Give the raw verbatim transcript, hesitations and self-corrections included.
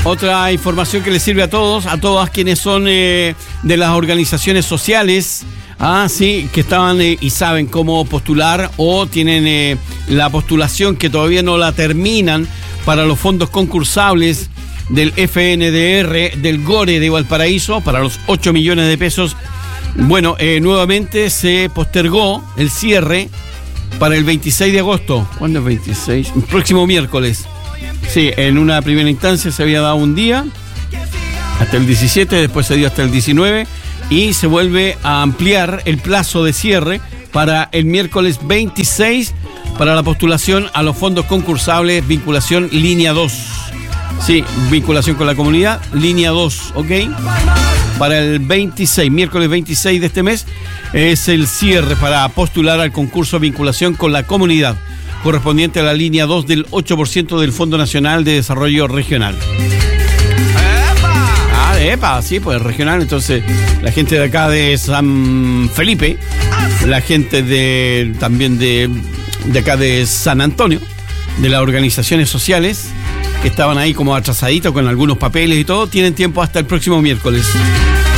otra información que les sirve a todos, a todas quienes son eh, de las organizaciones sociales, ah, sí, que estaban eh, y saben cómo postular o tienen eh, la postulación que todavía no la terminan para los fondos concursables del F N D R, del Gore de Valparaíso, para los ocho millones de pesos. Bueno, eh, nuevamente se postergó el cierre para el veintiséis de agosto. ¿Cuándo es veintiséis? El próximo miércoles. Sí, en una primera instancia se había dado un día, hasta el diecisiete, después se dio hasta el diecinueve, y se vuelve a ampliar el plazo de cierre para el miércoles veintiséis para la postulación a los fondos concursables vinculación línea dos. Sí, vinculación con la comunidad, línea dos, ¿ok? Para el veintiséis, miércoles veintiséis de este mes, es el cierre para postular al concurso vinculación con la comunidad, correspondiente a la línea dos del ocho por ciento del Fondo Nacional de Desarrollo Regional. Ah, de EPA, sí, pues regional. Entonces, la gente de acá de San Felipe, la gente de también de, de acá de San Antonio, de las organizaciones sociales, que estaban ahí como atrasaditos con algunos papeles y todo, tienen tiempo hasta el próximo miércoles.